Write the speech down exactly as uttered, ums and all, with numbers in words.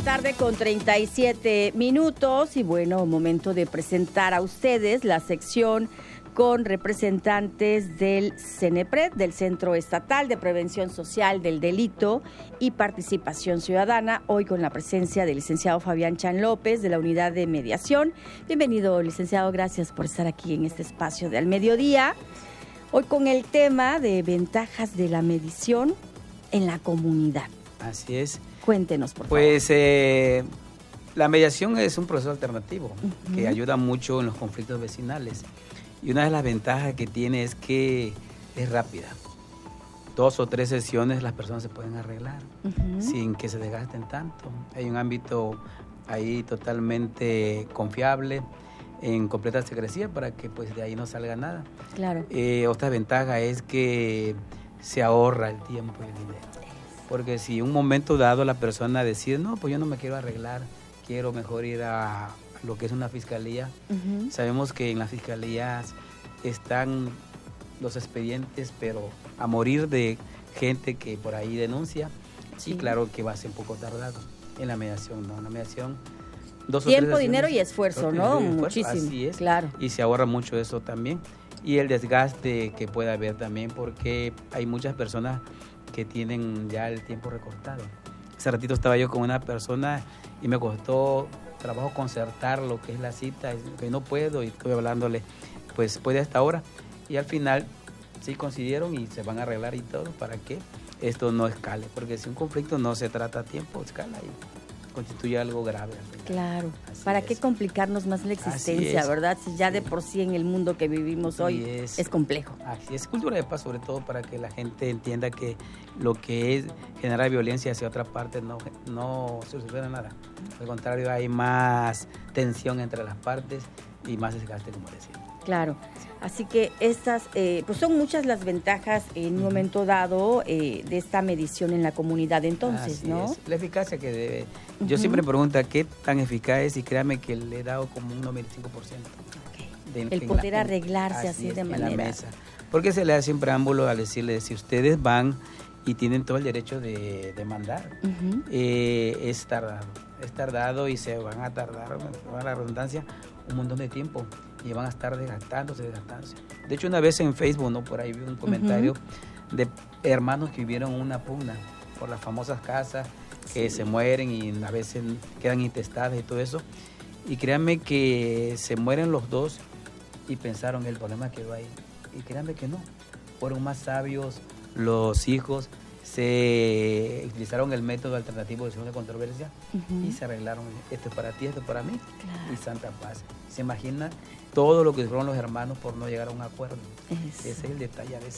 tarde con treinta y siete minutos y bueno, momento de presentar a ustedes la sección con representantes del CENEPRED, del Centro Estatal de Prevención Social del Delito y Participación Ciudadana, hoy con la presencia del licenciado Fabián Chan López de la Unidad de Mediación. Bienvenido, licenciado, gracias por estar aquí en este espacio de Al Mediodía. Hoy con el tema de ventajas de la mediación en la comunidad. Así es. Cuéntenos, por pues, favor. Pues eh, la mediación es un proceso alternativo uh-huh. que ayuda mucho en los conflictos vecinales. Y una de las ventajas que tiene es que es rápida. Dos o tres sesiones las personas se pueden arreglar uh-huh. sin que se desgasten tanto. Hay un ámbito ahí totalmente confiable, en completa secrecía, para que pues de ahí no salga nada. Claro. Eh, otra ventaja es que se ahorra el tiempo y el dinero. Porque si un momento dado la persona decide, no, pues yo no me quiero arreglar, quiero mejor ir a lo que es una fiscalía. Uh-huh. Sabemos que en las fiscalías están los expedientes, pero a morir de gente que por ahí denuncia. Sí. Y claro que va a ser un poco tardado. En la mediación, ¿no? En la mediación, dos o tiempo, tres dinero y esfuerzo, ¿no? Esfuerzo. Muchísimo. Así es. Claro. Y se ahorra mucho eso también. Y el desgaste que puede haber también, porque hay muchas personas que tienen ya el tiempo recortado. Hace ratito estaba yo con una persona y me costó trabajo concertar lo que es la cita, que no puedo, y estoy hablándole, pues puede hasta ahora, y al final sí coincidieron y se van a arreglar y todo para que esto no escale, porque si un conflicto no se trata a tiempo, escala y constituye algo grave. Claro, así ¿para es. Qué complicarnos más la existencia, verdad? Si ya sí. de por sí en el mundo que vivimos así hoy es, es complejo. Así es, cultura de paz, sobre todo para que la gente entienda que lo que es generar violencia hacia otra parte no, no soluciona nada. Al contrario, hay más tensión entre las partes y más desgaste, como decía. Claro, así que estas, eh, pues son muchas las ventajas en un momento dado eh, de esta medición en la comunidad entonces, así ¿no? Es. La eficacia que debe. Yo uh-huh. siempre me pregunto qué tan eficaz es y créame que le he dado como un noventa y cinco por ciento. Okay. De, El poder la, arreglarse así, así de manera. En la mesa. Porque se le hace un preámbulo al decirle, si ustedes van y tienen todo el derecho de demandar, uh-huh. eh, es tardado, es tardado y se van a tardar, a la redundancia, un montón de tiempo y van a estar desgastándose, desgastándose. De hecho, una vez en Facebook, ¿no? Por ahí vi un comentario uh-huh. de hermanos que vivieron una pugna por las famosas casas que sí. se mueren y a veces quedan intestadas y todo eso. Y créanme que se mueren los dos y pensaron el problema quedó ahí. Y créanme que no, fueron más sabios los hijos, se utilizaron el método alternativo de solución de controversia uh-huh. y se arreglaron, esto es para ti, esto es para mí, claro. y santa paz. Se imagina todo lo que fueron los hermanos por no llegar a un acuerdo. Es. Ese es el detalle a veces.